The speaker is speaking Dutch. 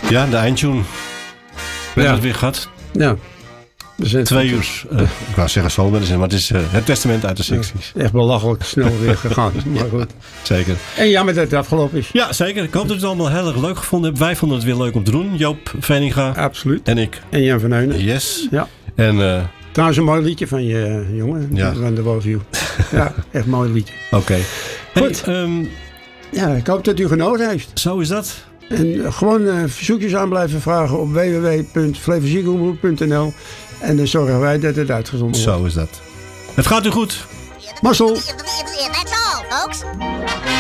Ja, de eindtune. We hebben het weer gehad. Ja. 2 uur. Ik wou zeggen Soul Medicine, maar het is het testament uit de 60's. Echt belachelijk snel weer gegaan. Maar goed. Zeker. En jammer dat het afgelopen is. Ja, zeker. Ik hoop dat u het allemaal heel erg leuk gevonden hebt. Wij vonden het weer leuk om te doen. Joop Veninga. Absoluut. En ik. En Jan van Heunen. Yes. Ja. En, trouwens een mooi liedje van je, jongen. Ja. Van de Wolfview. Ja, echt een mooi liedje. Oké. Goed. Hey, ja, ik hoop dat u genoten heeft. zo is dat. En gewoon verzoekjes aan blijven vragen op www.flevoziekenomroep.nl. En dan zorgen wij dat het uitgezonden wordt. Zo is dat. Het gaat u goed. Mazzel. That's all, folks.